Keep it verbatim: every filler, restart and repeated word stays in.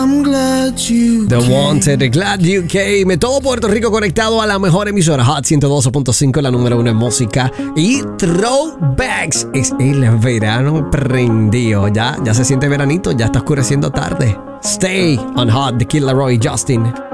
I'm glad you The came. Wanted, Glad You Came. Todo Puerto Rico conectado a la mejor emisora Hot ciento doce punto cinco, la número uno en música y throwbacks. Es el verano prendido. Ya, ya se siente veranito, ya está oscureciendo tarde. Stay on Hot, The Kid Laroi, Justin.